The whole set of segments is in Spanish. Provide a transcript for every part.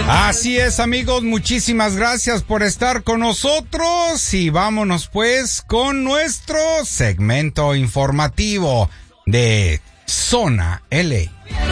Así es, amigos, muchísimas gracias por estar con nosotros y vámonos pues con nuestro segmento informativo de Zona LA.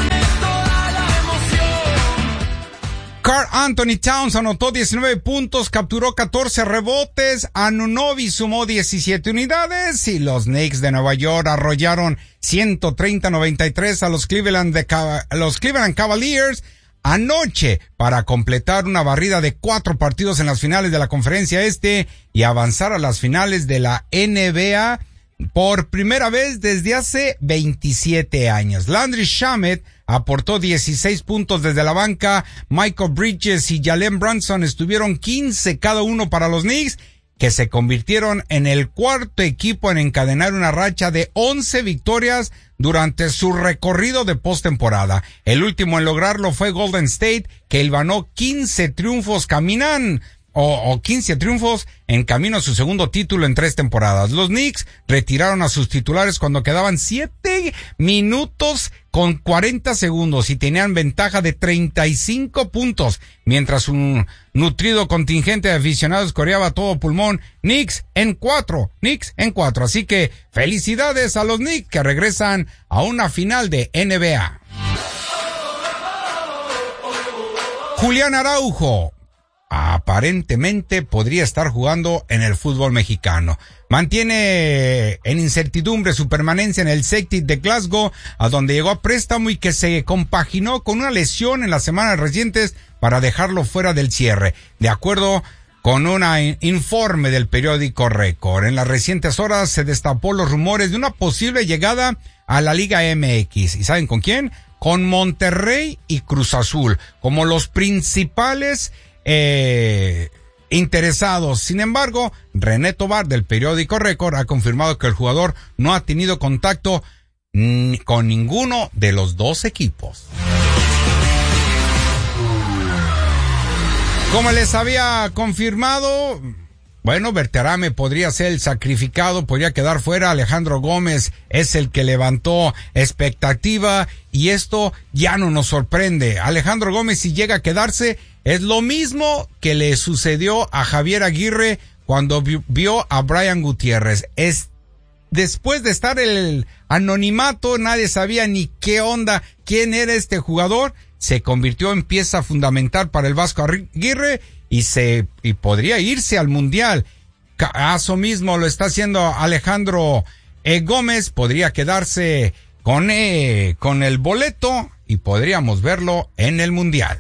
Karl Anthony Towns anotó 19 puntos, capturó 14 rebotes, Anunoby sumó 17 unidades y los Knicks de Nueva York arrollaron 130-93 a los Cleveland Cavaliers anoche para completar una barrida de 4 partidos en las finales de la Conferencia Este y avanzar a las finales de la NBA por primera vez desde hace 27 años. Landry Shamet aportó 16 puntos desde la banca, Michael Bridges y Jalen Brunson estuvieron 15 cada uno para los Knicks, que se convirtieron en el cuarto equipo en encadenar una racha de 11 victorias durante su recorrido de postemporada. El último en lograrlo fue Golden State, que hilvanó 15 triunfos 15 triunfos en camino a su segundo título en 3 temporadas. Los Knicks retiraron a sus titulares cuando quedaban 7 minutos con 40 segundos y tenían ventaja de 35 puntos, mientras un nutrido contingente de aficionados coreaba a todo pulmón: Knicks en 4. Así que felicidades a los Knicks que regresan a una final de NBA. Julián Araujo aparentemente podría estar jugando en el fútbol mexicano. Mantiene en incertidumbre su permanencia en el Celtic de Glasgow, a donde llegó a préstamo y que se compaginó con una lesión en las semanas recientes para dejarlo fuera del cierre, de acuerdo con un informe del periódico Record. En las recientes horas se destapó los rumores de una posible llegada a la Liga MX. ¿Y saben con quién? Con Monterrey y Cruz Azul, como los principales interesados. Sin embargo, René Tobar del periódico Record ha confirmado que el jugador no ha tenido contacto con ninguno de los dos equipos. Como les había confirmado, Berterame podría ser el sacrificado, podría quedar fuera. Alejandro Gómez es el que levantó expectativa y esto ya no nos sorprende. Alejandro Gómez, si llega a quedarse, es lo mismo que le sucedió a Javier Aguirre cuando vio a Brian Gutiérrez. Después de estar el anonimato, nadie sabía ni qué onda, quién era este jugador. Se convirtió en pieza fundamental para el Vasco Aguirre y podría irse al Mundial. Caso mismo lo está haciendo Alejandro Gómez. Podría quedarse con el boleto y podríamos verlo en el Mundial.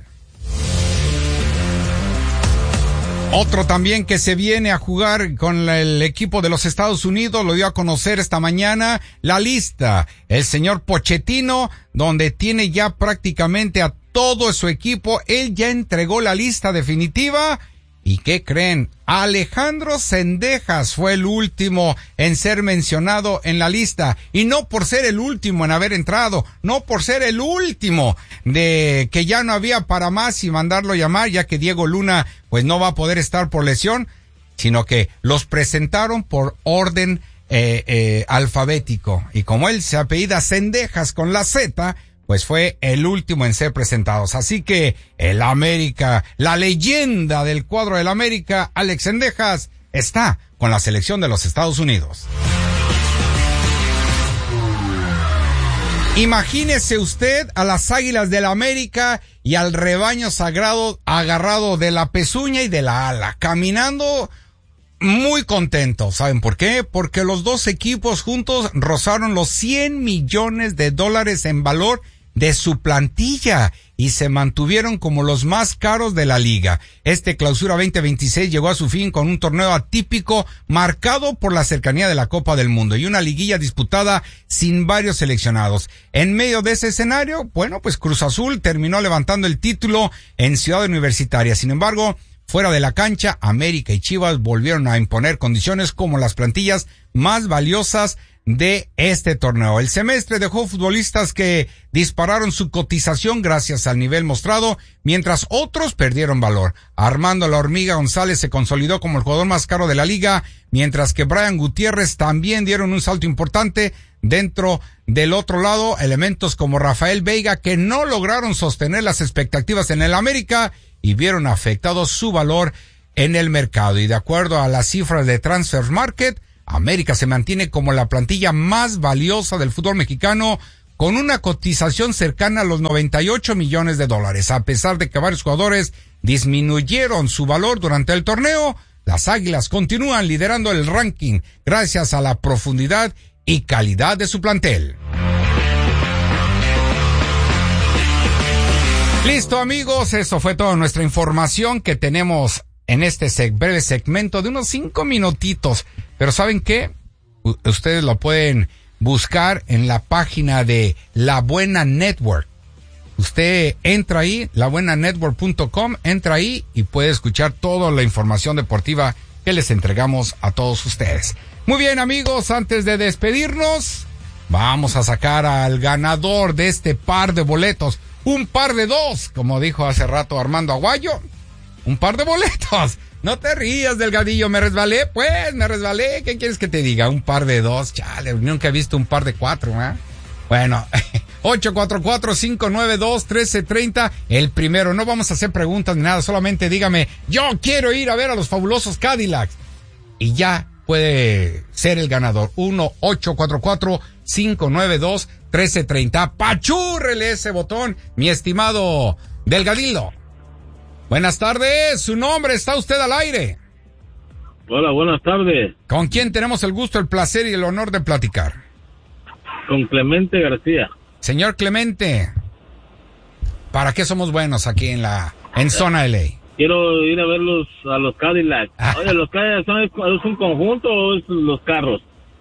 Otro también que se viene a jugar con el equipo de los Estados Unidos, lo dio a conocer esta mañana la lista, el señor Pochettino, donde tiene ya prácticamente a todo su equipo. Él ya entregó la lista definitiva. ¿Y qué creen? Alejandro Cendejas fue el último en ser mencionado en la lista. Y no por ser el último en haber entrado, no por ser el último de que ya no había para más y mandarlo llamar, ya que Diego Luna pues no va a poder estar por lesión, sino que los presentaron por orden alfabético. Y como él se apellida Cendejas con la Z, pues fue el último en ser presentados. Así que el América, la leyenda del cuadro del América, Alex Cendejas, está con la selección de los Estados Unidos. Imagínese usted a las Águilas del América y al rebaño sagrado agarrado de la pezuña y de la ala, caminando muy contentos. ¿Saben por qué? Porque los dos equipos juntos rozaron los $100 millones en valor de su plantilla y se mantuvieron como los más caros de la liga. Este Clausura 2026 llegó a su fin con un torneo atípico marcado por la cercanía de la Copa del Mundo y una liguilla disputada sin varios seleccionados. En medio de ese escenario, pues Cruz Azul terminó levantando el título en Ciudad Universitaria. Sin embargo, fuera de la cancha, América y Chivas volvieron a imponer condiciones como las plantillas más valiosas de este torneo. El semestre dejó futbolistas que dispararon su cotización gracias al nivel mostrado, mientras otros perdieron valor. Armando La Hormiga González se consolidó como el jugador más caro de la liga, mientras que Brian Gutiérrez también dieron un salto importante. Dentro del otro lado, elementos como Rafael Veiga, que no lograron sostener las expectativas en el América, y vieron afectado su valor en el mercado. Y de acuerdo a las cifras de Transfermarkt, América se mantiene como la plantilla más valiosa del fútbol mexicano, con una cotización cercana a los $98 millones. A pesar de que varios jugadores disminuyeron su valor durante el torneo, las Águilas continúan liderando el ranking gracias a la profundidad y calidad de su plantel. Listo, amigos, eso fue toda nuestra información que tenemos en este breve segmento de unos 5 minutitos. Pero ¿saben qué? Ustedes lo pueden buscar en la página de La Buena Network. Usted entra ahí, labuenanetwork.com, entra ahí y puede escuchar toda la información deportiva que les entregamos a todos ustedes. Muy bien, amigos, antes de despedirnos, vamos a sacar al ganador de este par de boletos. Un par de dos, como dijo hace rato Armando Aguayo. Un par de boletos. No te rías, Delgadillo, me resbalé. ¿Qué quieres que te diga? Un par de dos, chale, nunca he visto un par de cuatro, ¿eh? Bueno, 844-592-1330, el primero. No vamos a hacer preguntas ni nada, solamente dígame, yo quiero ir a ver a los fabulosos Cadillacs. Y ya puede ser el ganador. 1-844-592-1330. Apachúrrele ese botón, mi estimado Delgadillo. Buenas tardes, su nombre, está usted al aire. Hola, buenas tardes. ¿Con quién tenemos el gusto, el placer y el honor de platicar? Con Clemente García. Señor Clemente, ¿para qué somos buenos aquí en zona LA? Quiero ir a ver a los Cadillacs. Oye, ¿los Cadillacs ¿es un conjunto o es los carros?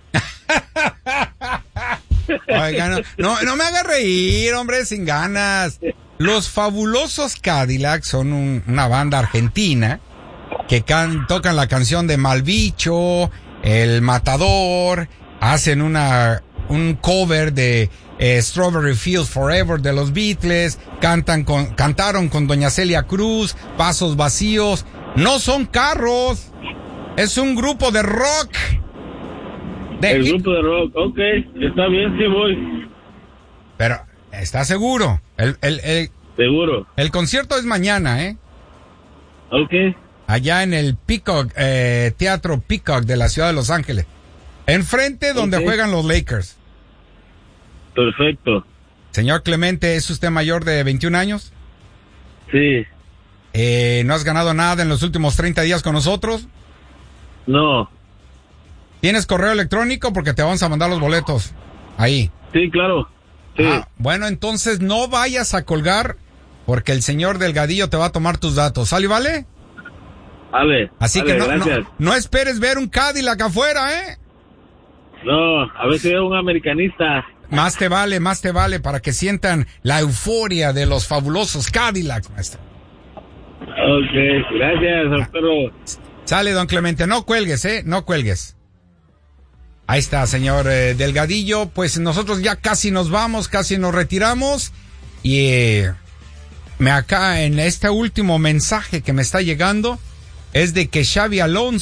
Oiga, no me haga reír, hombre, sin ganas. Los fabulosos Cadillacs son una banda argentina que tocan la canción de Malbicho, El Matador, hacen un cover de Strawberry Fields Forever de los Beatles, cantaron con Doña Celia Cruz, Pasos Vacíos. No son carros, es un grupo de rock. Grupo de rock, ok, está bien, sí voy. Pero, ¿está seguro? Seguro. El concierto es mañana, ¿eh? Ok. Allá en el Peacock, Teatro Peacock de la ciudad de Los Ángeles. Enfrente donde juegan los Lakers. Perfecto. Señor Clemente, ¿es usted mayor de 21 años? Sí. ¿No has ganado nada en los últimos 30 días con nosotros? No. ¿Tienes correo electrónico? Porque te vamos a mandar los boletos. Ahí. Sí, claro. Sí. Bueno, entonces no vayas a colgar porque el señor Delgadillo te va a tomar tus datos. ¿Sale, vale? Vale. Así vale, que no esperes ver un Cadillac afuera, ¿eh? No, a ver si veo un americanista. Más te vale para que sientan la euforia de los fabulosos Cadillacs, maestro. Ok, gracias, espero. Sale, don Clemente, no cuelgues, no cuelgues. Ahí está, señor Delgadillo. Pues nosotros ya casi nos vamos, casi nos retiramos. Y acá en este último mensaje que me está llegando es de que Xavi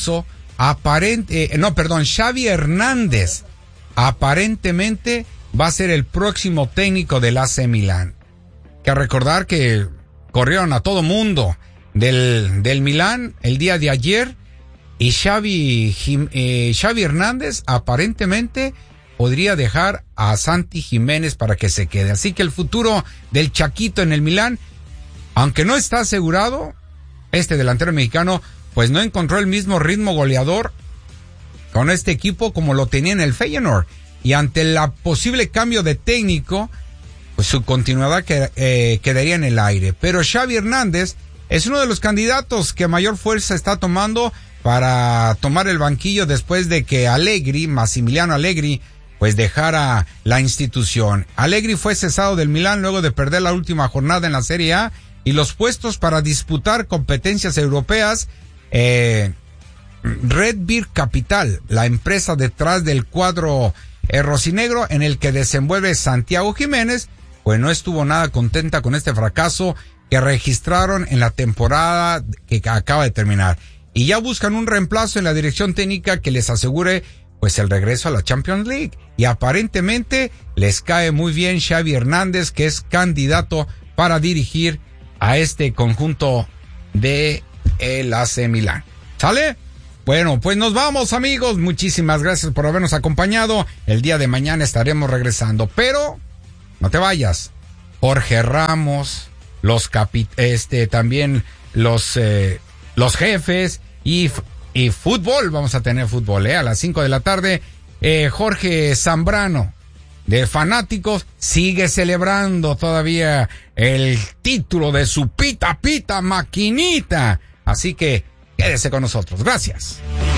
Hernández aparentemente va a ser el próximo técnico del AC Milán. Que recordar que corrieron a todo mundo del Milán el día de ayer. Y Xavi Hernández aparentemente podría dejar a Santi Jiménez para que se quede. Así que el futuro del Chaquito en el Milán, aunque no está asegurado, este delantero mexicano pues no encontró el mismo ritmo goleador con este equipo como lo tenía en el Feyenoord. Y ante el posible cambio de técnico, pues su continuidad quedaría en el aire. Pero Xavi Hernández es uno de los candidatos que mayor fuerza está tomando para tomar el banquillo después de que Massimiliano Allegri, pues dejara la institución. Allegri fue cesado del Milán luego de perder la última jornada en la Serie A y los puestos para disputar competencias europeas. Red Beer Capital, la empresa detrás del cuadro rocinegro en el que desenvuelve Santiago Jiménez, pues no estuvo nada contenta con este fracaso que registraron en la temporada que acaba de terminar. Y ya buscan un reemplazo en la dirección técnica que les asegure pues el regreso a la Champions League. Y aparentemente les cae muy bien Xavi Hernández, que es candidato para dirigir a este conjunto de el AC Milán. ¿Sale? Bueno, pues nos vamos, amigos. Muchísimas gracias por habernos acompañado. El día de mañana estaremos regresando, pero no te vayas. Jorge Ramos, también los jefes y fútbol. Vamos a tener fútbol, a las 5 de la tarde. Jorge Zambrano, de Fanáticos, sigue celebrando todavía el título de su Pita Pita Maquinita. Así que quédese con nosotros. Gracias.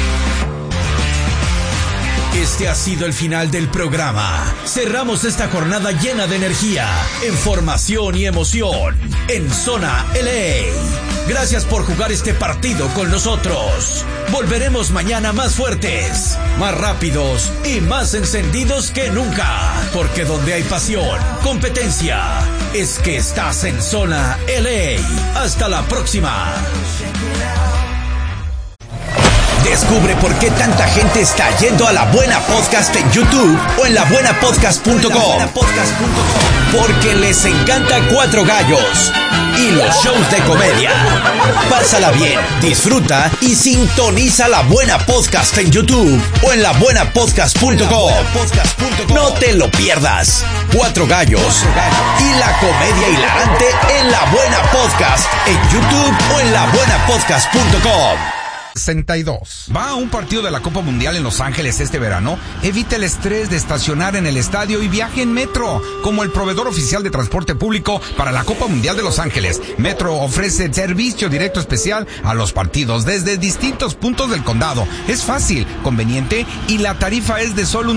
Este ha sido el final del programa. Cerramos esta jornada llena de energía, información y emoción en Zona LA. Gracias por jugar este partido con nosotros. Volveremos mañana más fuertes, más rápidos y más encendidos que nunca. Porque donde hay pasión, competencia, es que estás en Zona LA. Hasta la próxima. Descubre por qué tanta gente está yendo a La Buena Podcast en YouTube o en labuenapodcast.com. Porque les encanta Cuatro Gallos y los shows de comedia. Pásala bien, disfruta y sintoniza La Buena Podcast en YouTube o en labuenapodcast.com. No te lo pierdas. Cuatro Gallos y la comedia hilarante en La Buena Podcast en YouTube o en labuenapodcast.com. 62. ¿Va a un partido de la Copa Mundial en Los Ángeles este verano? Evite el estrés de estacionar en el estadio y viaje en Metro, como el proveedor oficial de transporte público para la Copa Mundial de Los Ángeles. Metro ofrece servicio directo especial a los partidos desde distintos puntos del condado. Es fácil, conveniente y la tarifa es de solo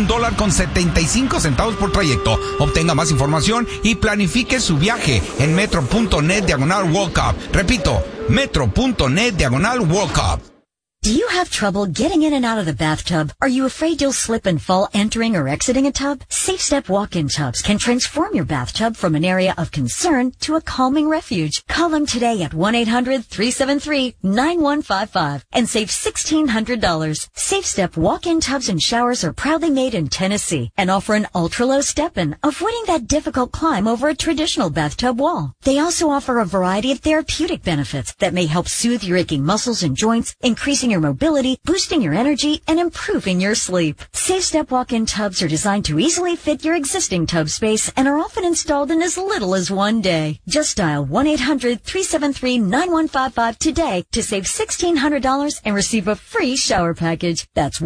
$1.75 por trayecto. Obtenga más información y planifique su viaje en metro.net/World Cup. Repito, metro.net/World Cup. Do you have trouble getting in and out of the bathtub? Are you afraid you'll slip and fall entering or exiting a tub? Safe Step walk-in tubs can transform your bathtub from an area of concern to a calming refuge. Call them today at 1-800-373-9155 and save $1,600. Safe Step walk-in tubs and showers are proudly made in Tennessee and offer an ultra-low step-in, avoiding that difficult climb over a traditional bathtub wall. They also offer a variety of therapeutic benefits that may help soothe your aching muscles and joints, increasing your mobility, boosting your energy, and improving your sleep. Safe Step walk-in tubs are designed to easily fit your existing tub space and are often installed in as little as one day. Just dial 1-800-373-9155 today to save $1,600 and receive a free shower package. That's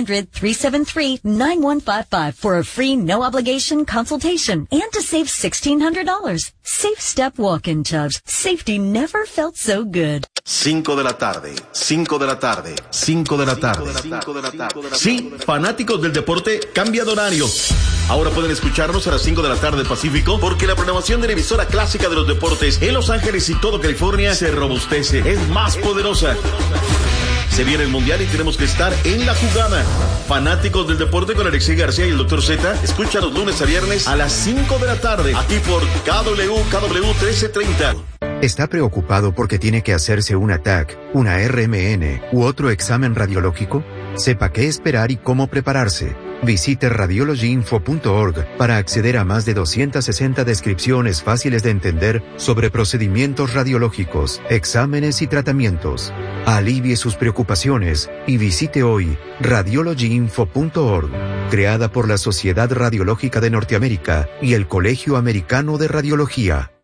1-800-373-9155 for a free no-obligation consultation and to save $1,600. Safe Step walk-in tubs. Safety never felt so good. 5 de la tarde, 5 de la tarde, 5 de la tarde, 5 de la tarde. Sí, fanáticos del deporte, cambia de horario. Ahora pueden escucharnos a las 5 de la tarde Pacífico, porque la programación de la emisora clásica de los deportes en Los Ángeles y todo California se robustece, es más poderosa. Se viene el Mundial y tenemos que estar en la jugada. Fanáticos del deporte con Alexei García y el Dr. Z, escucha los lunes a viernes a las 5 de la tarde, aquí por KW 1330. ¿Está preocupado porque tiene que hacerse una TAC, una RMN u otro examen radiológico? Sepa qué esperar y cómo prepararse. Visite radiologyinfo.org para acceder a más de 260 descripciones fáciles de entender sobre procedimientos radiológicos, exámenes y tratamientos. Alivie sus preocupaciones y visite hoy radiologyinfo.org, creada por la Sociedad Radiológica de Norteamérica y el Colegio Americano de Radiología.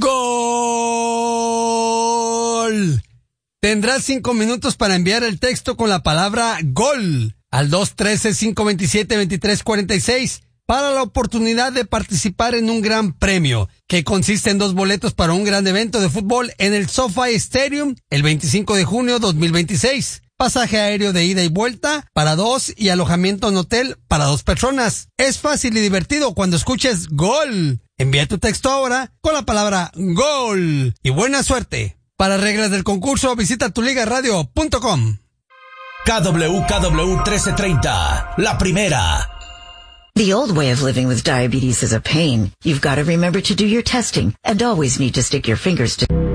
¡Gol! Tendrás 5 minutos para enviar el texto con la palabra GOL al 213-527-2346 para la oportunidad de participar en un gran premio que consiste en 2 boletos para un gran evento de fútbol en el SoFi Stadium el 25 de junio 2026. Pasaje aéreo de ida y vuelta para 2 y alojamiento en hotel para 2 personas. Es fácil y divertido cuando escuches GOL. Envía tu texto ahora con la palabra GOL y buena suerte. Para reglas del concurso visita tuligaradio.com. KW 1330, la primera. The old way of living with diabetes is a pain. You've got to remember to do your testing and always need to stick your fingers to...